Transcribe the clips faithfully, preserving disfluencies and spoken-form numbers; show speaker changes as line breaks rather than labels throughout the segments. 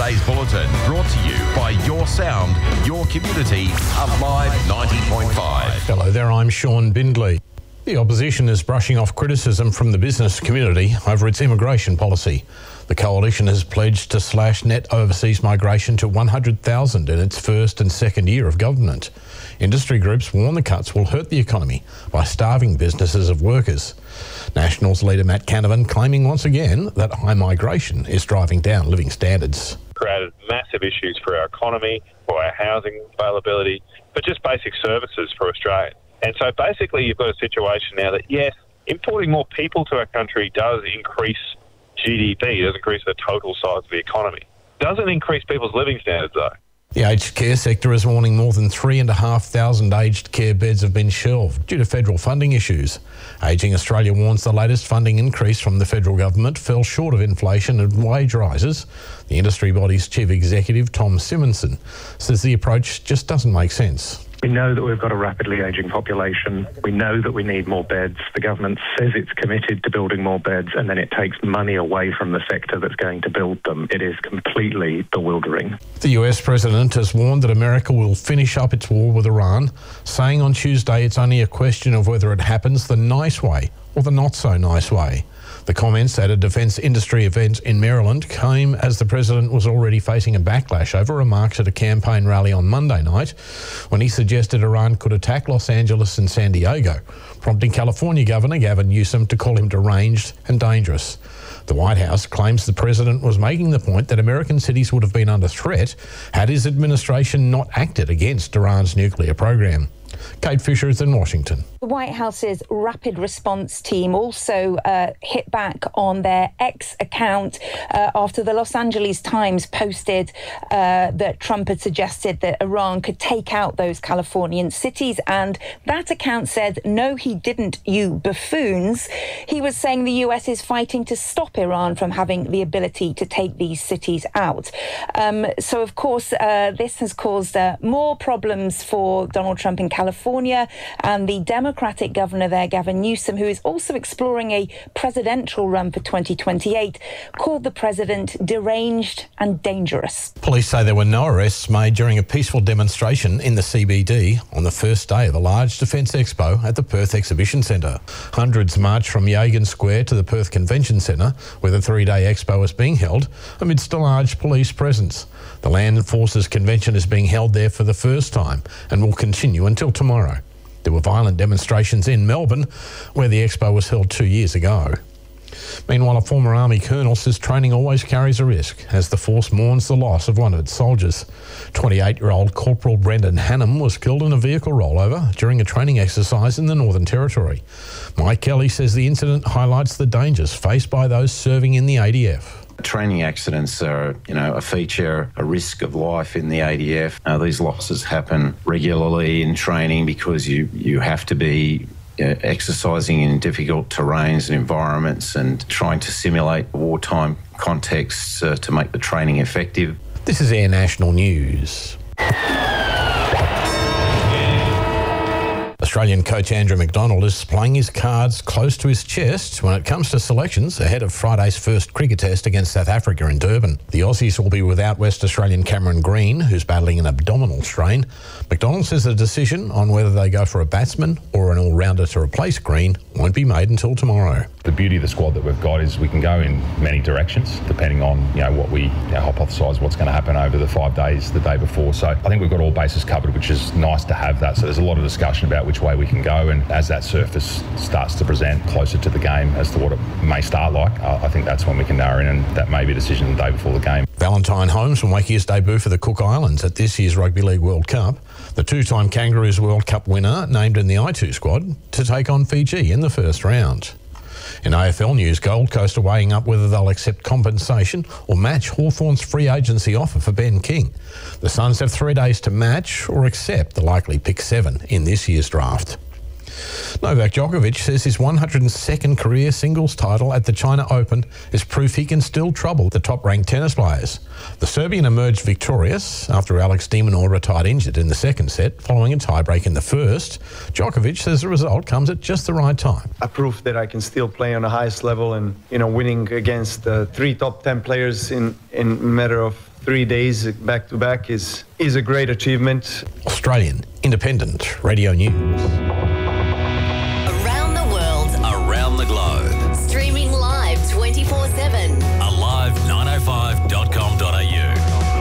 Today's bulletin brought to you by Your Sound, Your Community, Alive ninety point five.
Hello there, I'm Sean Bindley. The opposition is brushing off criticism from the business community over its immigration policy. The coalition has pledged to slash net overseas migration to one hundred thousand in its first and second year of government. Industry groups warn the cuts will hurt the economy by starving businesses of workers. Nationals leader Matt Canavan claiming once again that high migration is driving down living standards.
Created massive issues for our economy, for our housing availability, but just basic services for Australia. And so basically you've got a situation now that, yes, importing more people to our country does increase G D P, does increase the total size of the economy. Doesn't increase people's living standards, though.
The aged care sector is warning more than three and a half thousand aged care beds have been shelved due to federal funding issues. Ageing Australia warns the latest funding increase from the federal government fell short of inflation and wage rises. The industry body's chief executive, Tom Simonson, says the approach just doesn't make sense.
We know that we've got a rapidly ageing population. We know that we need more beds. The government says it's committed to building more beds, and then it takes money away from the sector that's going to build them. It is completely bewildering.
The U S president has warned that America will finish up its war with Iran, saying on Tuesday it's only a question of whether it happens the nice way or the not so nice way. The comments at a defence industry event in Maryland came as the president was already facing a backlash over remarks at a campaign rally on Monday night when he suggested Iran could attack Los Angeles and San Diego, prompting California Governor Gavin Newsom to call him deranged and dangerous. The White House claims the president was making the point that American cities would have been under threat had his administration not acted against Iran's nuclear program. Kate Fisher is in Washington.
The White House's rapid response team also uh, hit back on their X account uh, after the Los Angeles Times posted uh, that Trump had suggested that Iran could take out those Californian cities. And that account said, no, he didn't, you buffoons. He was saying the U S is fighting to stop Iran from having the ability to take these cities out. Um, so, of course, uh, this has caused uh, more problems for Donald Trump in California and the Democratic governor there, Gavin Newsom, who is also exploring a presidential run for twenty twenty-eight, called the president deranged and dangerous.
Police say there were no arrests made during a peaceful demonstration in the C B D on the first day of a large Defence Expo at the Perth Exhibition Centre. Hundreds marched from Yagan Square to the Perth Convention Centre, where the three-day expo is being held, amidst a large police presence. The Land Forces Convention is being held there for the first time and will continue until tomorrow. There were violent demonstrations in Melbourne, where the expo was held two years ago. Meanwhile, a former Army colonel says training always carries a risk as the force mourns the loss of one of its soldiers. twenty-eight-year-old Corporal Brendan Hannam was killed in a vehicle rollover during a training exercise in the Northern Territory. Mike Kelly says the incident highlights the dangers faced by those serving in the A D F.
Training accidents are, you know, a feature, a risk of life in the A D F. Uh, these losses happen regularly in training because you, you have to be uh, exercising in difficult terrains and environments and trying to simulate wartime contexts uh, to make the training effective.
This is Air National News. Australian coach Andrew McDonald is playing his cards close to his chest when it comes to selections ahead of Friday's first cricket test against South Africa in Durban. The Aussies will be without West Australian Cameron Green, who's battling an abdominal strain. McDonald says the decision on whether they go for a batsman or an all-rounder to replace Green won't be made until tomorrow.
The beauty of the squad that we've got is we can go in many directions depending on, you know, what we you know, hypothesise what's going to happen over the five days the day before. So I think we've got all bases covered, which is nice to have that. So there's a lot of discussion about which way we can go, and as that surface starts to present closer to the game as to what it may start like, uh, I think that's when we can narrow in, and that may be a decision the day before the game.
Valentine Holmes will make his debut for the Cook Islands at this year's Rugby League World Cup. The two-time Kangaroos World Cup winner named in the I two squad to take on Fiji in the first round. In A F L news, Gold Coast are weighing up whether they'll accept compensation or match Hawthorn's free agency offer for Ben King. The Suns have three days to match or accept the likely pick seven in this year's draft. Novak Djokovic says his one hundred second career singles title at the China Open is proof he can still trouble the top-ranked tennis players. The Serbian emerged victorious after Alex de Minaur retired injured in the second set following a tiebreak in the first. Djokovic says the result comes at just the right time.
A proof that I can still play on the highest level, and, you know, winning against uh, three top ten players in, in a matter of three days back to back is is a great achievement.
Australian Independent Radio News.
Around the world,
Around the globe.
streaming live twenty-four seven.
alive nine oh five dot com dot a u.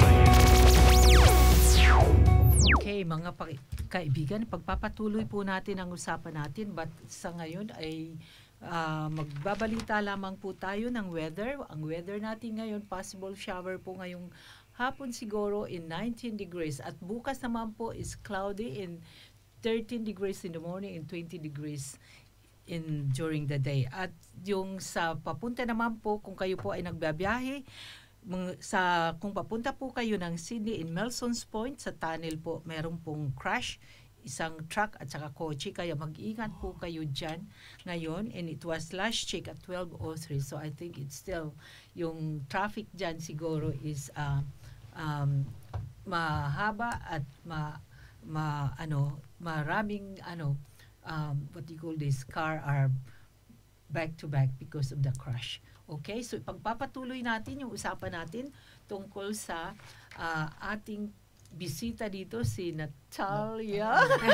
Okay, mga pa- kaibigan, pagpapatuloy po natin ang usapan natin, but sa ngayon ay uh, magbabalita lamang po tayo ng weather. Ang weather natin ngayon, possible shower po ngayong hapon siguro in nineteen degrees, at bukas naman po is cloudy in thirteen degrees in the morning and twenty degrees in during the day. At yung sa papunta naman po, kung kayo po ay nagbabiyahe, Mga- sa kung papunta po kayo ng Sydney in Melsons Point, sa tunnel po meron pong crash, isang truck at saka kotse, kaya mag-ingat po kayo dyan ngayon. And it was last check at twelve oh three, so I think it's still, yung traffic dyan siguro is uh, um, mahaba at ma, ma ano maraming ano um, what do you call this, car are back to back because of the crash. Okay, so pagpapatuloy natin yung usapan natin tungkol sa uh, ating bisita dito, si Natalia.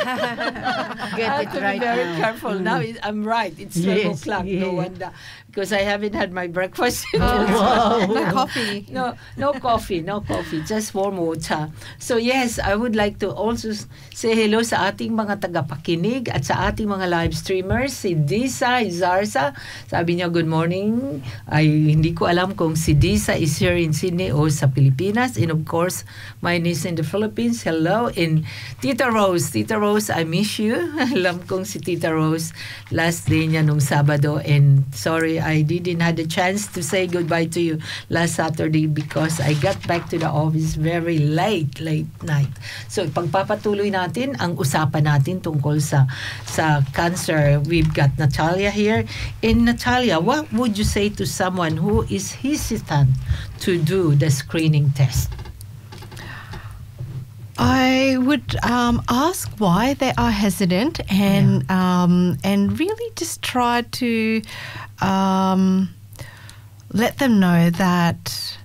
Get
I
it
have to
right
be very
now.
careful. Now it, I'm right. It's twelve
Yes,
o'clock.
yeah.
No wonder. Because I haven't had my breakfast.
wow.
No coffee. No, no coffee. No coffee. Just warm water. So yes, I would like to also say hello sa ating mga tagapakinig at sa ating mga live streamers. Si Disa Izarsa. Sabi niya, good morning. Ay, hindi ko alam kung si Disa is here in Sydney o sa Pilipinas. And of course, my niece in the Philippines. Hello. And Tita Rose. Tita Rose, I miss you. Alam kong si Tita Rose, last day niya nung Sabado. And sorry, I didn't had a chance to say goodbye to you last Saturday because I got back to the office very late, late night. So, pagpapatuloy natin ang usapan natin tungkol sa sa cancer. We've got Natalia here. And Natalia, what would you say to someone who is hesitant to do the screening test?
I would um, ask why they are hesitant, and yeah. um, and really just try to um, let them know that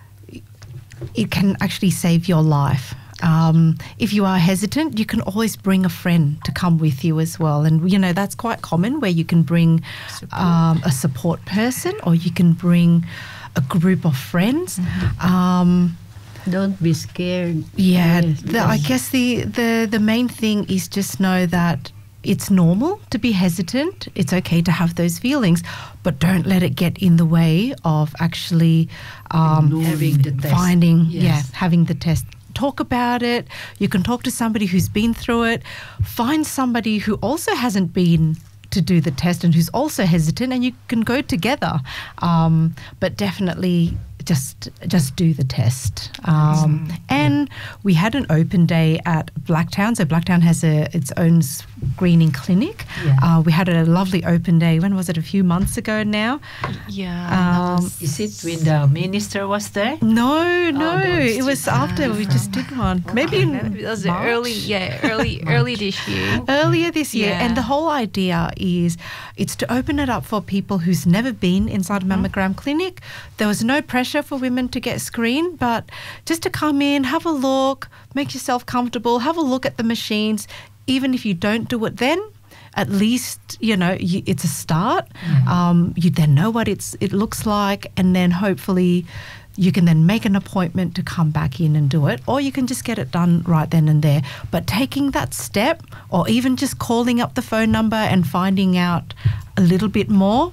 it can actually save your life. Um, if you are hesitant, you can always bring a friend to come with you as well. And, you know, that's quite common, where you can bring um, a support person, or you can bring a group of friends.
Mm-hmm.
Um,
Don't be scared.
yeah,
Yes,
the, I
yes.
guess the, the, the main thing is just know that it's normal to be hesitant. It's okay to have those feelings, but don't let it get in the way of actually um,
Having the test.
finding,
Yes.
yeah, having the test. Talk about it. You can talk to somebody who's been through it. Find somebody who also hasn't been to do the test and who's also hesitant, and you can go together. Um, but definitely just just do the test. Um, and we had an open day at Blacktown. So Blacktown has a its own screening clinic.
Yeah.
Uh, we had a lovely open day. When was it? A few months ago now.
Yeah.
Um,
Is it when the minister was there?
no, no,
no, it's
it was
just
after we just did one. Maybe in
It was
March?
early, yeah, early, early this year.
earlier this year.
Yeah.
And the whole idea is it's to open it up for people who's never been inside a mammogram clinic. There was no pressure for women to get screened, but just to come in, have a look, make yourself comfortable, have a look at the machines. Even if you don't do it then, at least, you know, you, it's a start. Um, you then know what it's it looks like, and then hopefully you can then make an appointment to come back in and do it, or you can just get it done right then and there. But taking that step, or even just calling up the phone number and finding out a little bit more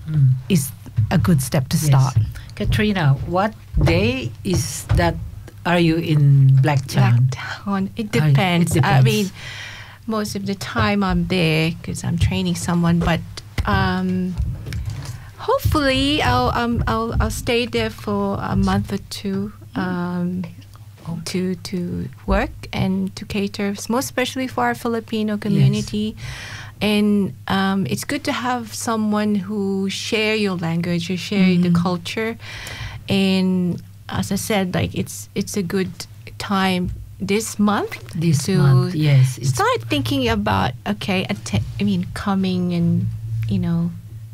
is a good step to start.
Yes. Katrina, what day is that? Are you in Blacktown?
Blacktown. It
Ah, it
depends. I
depends.
mean, most of the time I'm there because I'm training someone, but um, hopefully I'll, um, I'll I'll stay there for a month or two um, to to work and to cater, most especially for our Filipino community. And um, it's good to have someone who share your language or share the culture. And as I said, like it's it's a good time this month
This
to
month, yes. It's,
start thinking about okay, att- I mean, coming and you know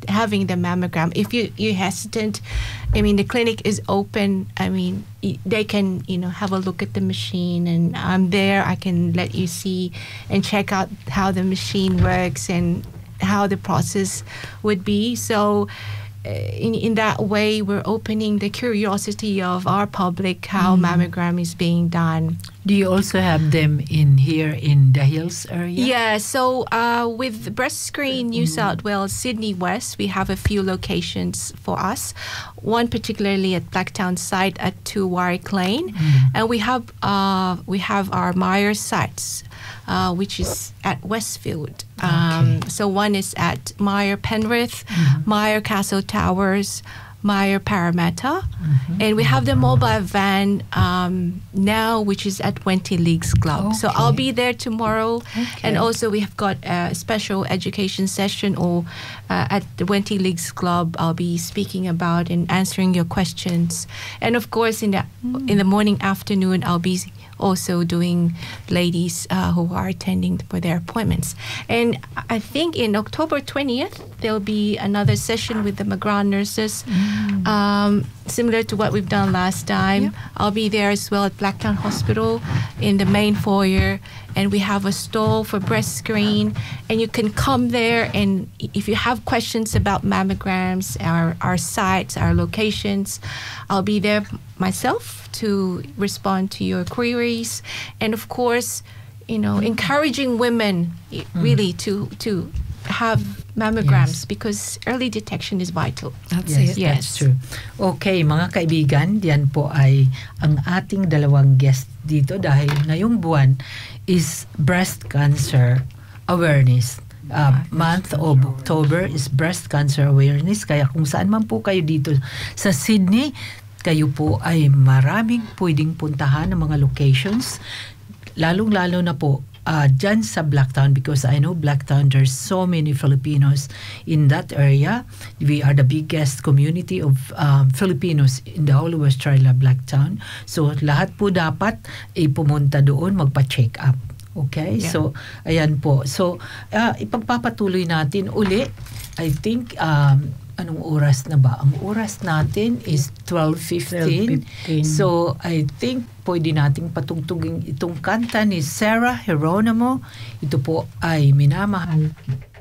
having the mammogram. If you you're hesitant, I mean the clinic is open. I mean y- they can you know have a look at the machine, and I'm there. I can let you see and check out how the machine works and how the process would be. So in, in that way, we're opening the curiosity of our public how mm. mammogram is being done.
Do you also have them in here in the Hills area?
Yeah, so uh, with Breast Screen New mm. South Wales, Sydney West, we have a few locations for us. One particularly at Blacktown site at two Warwick Lane, mm. and we have uh, we have our Myers sites, uh, which is at Westfield. Um, okay. So one is at Myer Penrith, mm-hmm. Myer Castle Towers, Myer Parramatta, mm-hmm. and we have the mobile van um, now, which is at Wenty Leagues Club. Okay. So I'll be there tomorrow, okay. and also we have got a special education session or uh, at the Wenty Leagues Club. I'll be speaking about and answering your questions, and of course in the mm. in the morning afternoon I'll be also doing ladies uh, who are attending for their appointments. And I think in October twentieth, there'll be another session with the McGrath nurses, mm. um, similar to what we've done last time. Yep. I'll be there as well at Blacktown Hospital in the main foyer, and we have a stall for breast screen, and you can come there, and if you have questions about mammograms, our, our sites, our locations, I'll be there myself to respond to your queries, and of course, you know, mm. encouraging women mm. really to to have mammograms, yes. because early detection is vital.
That's yes, it. Yes, that's true. Okay, mga kaibigan, diyan po ay ang ating dalawang guest dito dahil ngayong buwan is breast cancer awareness. Uh, month of October is breast cancer awareness. Kaya kung saan man po kayo dito sa Sydney, kayo po ay maraming pwedeng puntahan ng mga locations, lalong-lalo na po uh, dyan sa Blacktown, because I know Blacktown, there's so many Filipinos in that area. We are the biggest community of um, Filipinos in the whole of Australia, Blacktown. So lahat po dapat ay pumunta doon, magpa-check up. Okay? Yeah. So, ayan po. So, uh, ipagpapatuloy natin uli. I think, um, anong oras na ba? Ang oras natin is twelve fifteen. So, I think pwede nating patugtugin itong kanta ni Sarah Geronimo. Ito po ay Minamahal Kita.